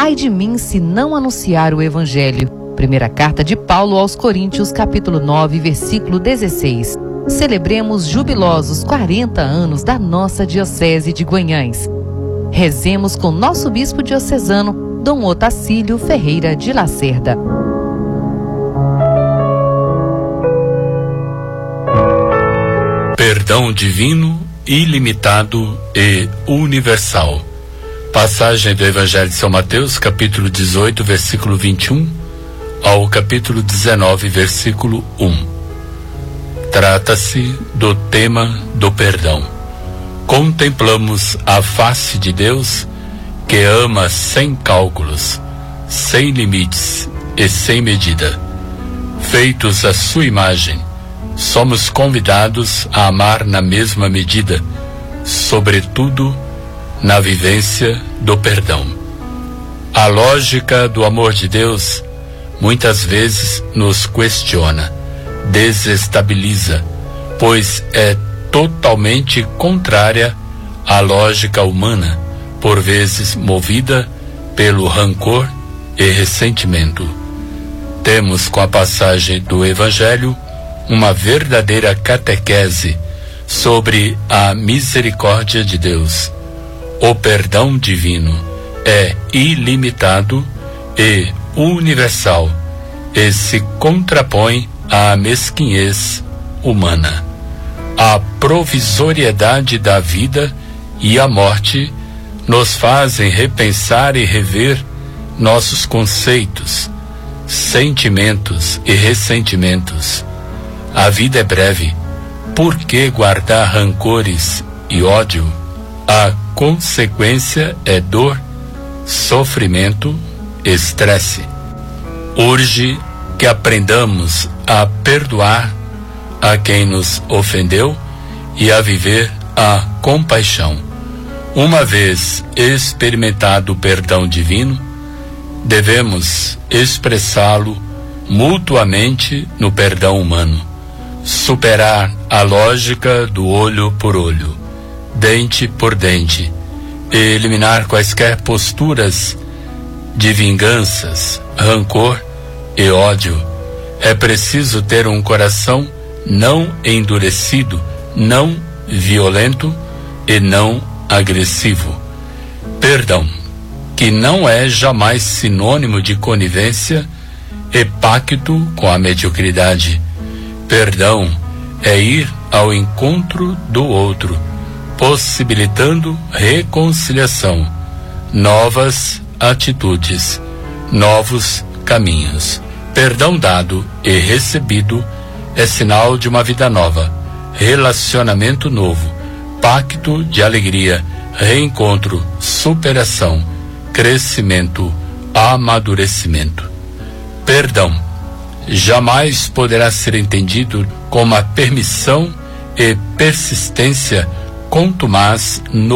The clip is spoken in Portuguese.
Ai de mim se não anunciar o Evangelho. Primeira carta de Paulo aos Coríntios, capítulo 9, versículo 16. Celebremos jubilosos 40 anos da nossa Diocese de Guanhães. Rezemos com nosso bispo diocesano, Dom Otacílio Ferreira de Lacerda. Perdão divino, ilimitado e universal. Passagem do Evangelho de São Mateus, capítulo 18, versículo 21, ao capítulo 19, versículo 1. Trata-se do tema do perdão. Contemplamos a face de Deus, que ama sem cálculos, sem limites e sem medida. Feitos à sua imagem, somos convidados a amar na mesma medida, sobretudo na vivência do perdão. A lógica do amor de Deus muitas vezes nos questiona, desestabiliza, pois é totalmente contrária à lógica humana, por vezes movida pelo rancor e ressentimento. Temos com a passagem do Evangelho uma verdadeira catequese sobre a misericórdia de Deus. O perdão divino é ilimitado e universal e se contrapõe à mesquinhez humana. A provisoriedade da vida e a morte nos fazem repensar e rever nossos conceitos, sentimentos e ressentimentos. A vida é breve. Por que guardar rancores e ódio? A consequência é dor, sofrimento, estresse. Urge que aprendamos a perdoar a quem nos ofendeu e a viver a compaixão. Uma vez experimentado o perdão divino, devemos expressá-lo mutuamente no perdão humano. Superar a lógica do olho por olho, dente por dente, e eliminar quaisquer posturas de vinganças, rancor e ódio. É preciso ter um coração não endurecido, não violento e não agressivo. Perdão, que não é jamais sinônimo de conivência e pacto com a mediocridade. Perdão é ir ao encontro do outro, possibilitando reconciliação, novas atitudes, novos caminhos. Perdão dado e recebido é sinal de uma vida nova, relacionamento novo, pacto de alegria, reencontro, superação, crescimento, amadurecimento. Perdão jamais poderá ser entendido como a permissão e persistência contumaz no